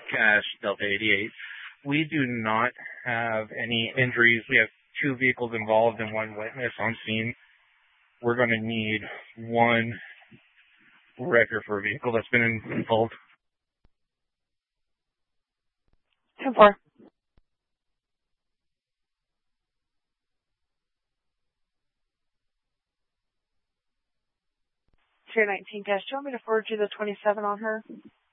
Cash, Delta 88. We do not have any injuries. We have 2 vehicles involved and 1 witness on scene. We're going to need 1 record for a vehicle that's been involved. 10-4. Tier 19 Cash, do you want me to forward you the 27 on her?